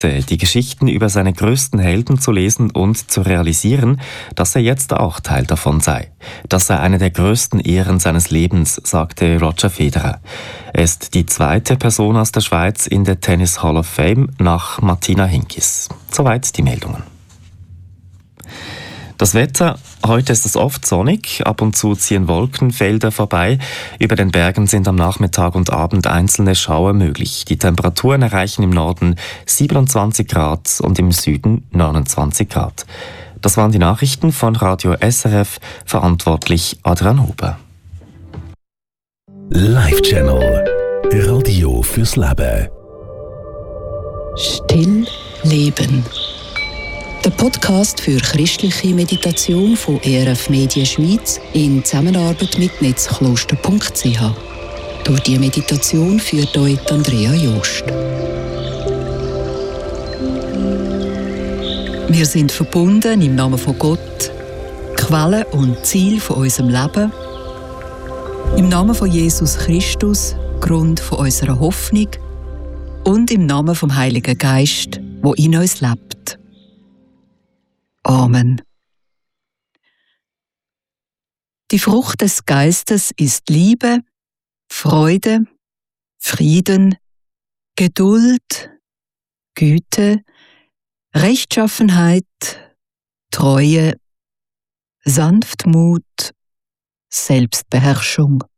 die Geschichten über seine größten Helden zu lesen und zu realisieren, dass er jetzt auch Teil davon sei. Das sei eine der größten Ehren seines Lebens, sagte Roger Federer. Er ist die zweite Person aus der Schweiz in der Tennis Hall of Fame nach Martina Hingis. Soweit die Meldungen. Das Wetter: Heute ist es oft sonnig, ab und zu ziehen Wolkenfelder vorbei. Über den Bergen sind am Nachmittag und Abend einzelne Schauer möglich. Die Temperaturen erreichen im Norden 27 Grad und im Süden 29 Grad. Das waren die Nachrichten von Radio SRF, verantwortlich Adrian Huber. Live-Channel. Radio fürs Leben. Still leben. Der Podcast für christliche Meditation von ERF Media Schweiz in Zusammenarbeit mit netzkloster.ch. Durch die Meditation führt euch Andrea Jost. Wir sind verbunden im Namen von Gott, Quelle und Ziel von unserem Leben, im Namen von Jesus Christus, Grund von unserer Hoffnung, und im Namen vom Heiligen Geist, wo in uns lebt. Amen. Die Frucht des Geistes ist Liebe, Freude, Frieden, Geduld, Güte, Rechtschaffenheit, Treue, Sanftmut, Selbstbeherrschung.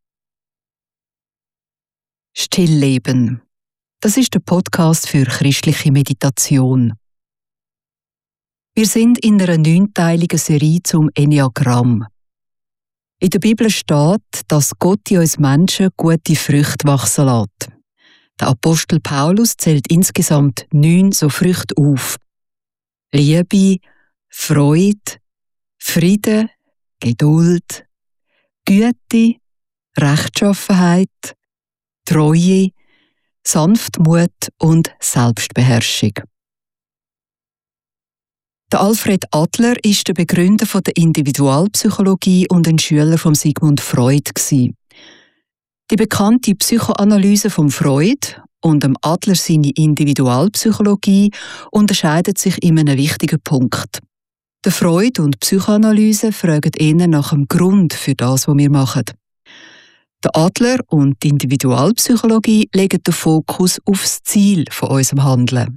Stillleben. Das ist der Podcast für christliche Meditation. Wir sind in einer 9-teiligen Serie zum Enneagramm. In der Bibel steht, dass Gott in uns Menschen gute Früchte wachsen lässt. Der Apostel Paulus zählt insgesamt 9 so Früchte auf. Liebe, Freude, Friede, Geduld, Güte, Rechtschaffenheit, Treue, Sanftmut und Selbstbeherrschung. Der Alfred Adler ist der Begründer der Individualpsychologie und ein Schüler von Sigmund Freud. Die bekannte Psychoanalyse von Freud und dem Adler seine Individualpsychologie unterscheidet sich in einem wichtigen Punkt. Der Freud und Psychoanalyse fragen eher nach dem Grund für das, was wir machen. Der Adler und die Individualpsychologie legen den Fokus auf das Ziel von unserem Handeln.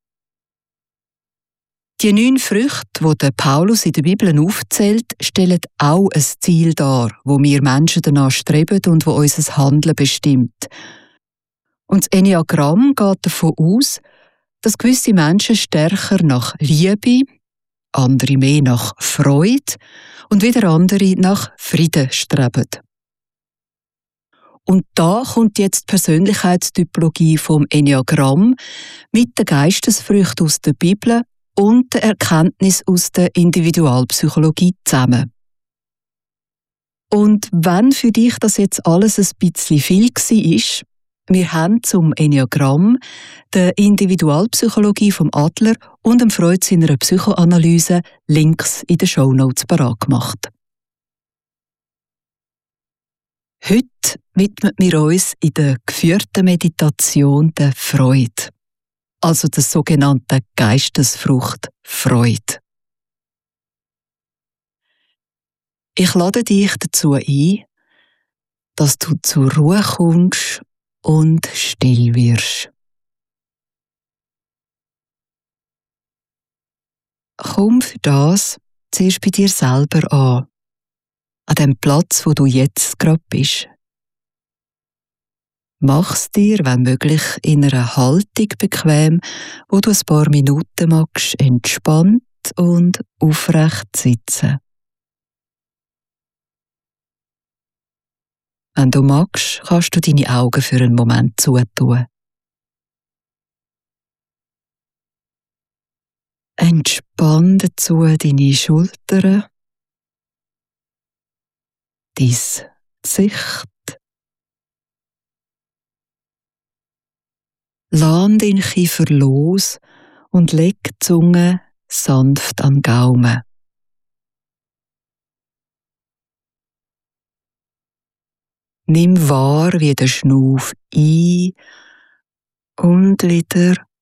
Die 9 Früchte, die Paulus in der Bibel aufzählt, stellen auch ein Ziel dar, wo wir Menschen danach streben und wo unser Handeln bestimmt. Und das Enneagramm geht davon aus, dass gewisse Menschen stärker nach Liebe, andere mehr nach Freude und wieder andere nach Frieden streben. Und da kommt jetzt die Persönlichkeitstypologie vom Enneagramm mit den Geistesfrüchten aus der Bibel und der Erkenntnis aus der Individualpsychologie zusammen. Und wenn für dich das jetzt alles ein bisschen viel war, wir haben zum Enneagramm, der Individualpsychologie vom Adler und dem Freud seiner Psychoanalyse Links in den Shownotes parat gemacht. Heute widmen wir uns in der geführten Meditation der Freude, also der sogenannten Geistesfrucht Freude. Ich lade dich dazu ein, dass du zur Ruhe kommst und still wirst. Komm für das zuerst bei dir selber an dem Platz, wo du jetzt gerade bist. Mach's dir, wenn möglich, in einer Haltung bequem, wo du ein paar Minuten magst, entspannt und aufrecht sitzen. Wenn du magst, kannst du deine Augen für einen Moment zutun. Entspann dazu deine Schultern, dein Gesicht. Lass den Kiefer los und leg die Zunge sanft an den Gaumen. Nimm wahr, wie der Schnuff ein und wieder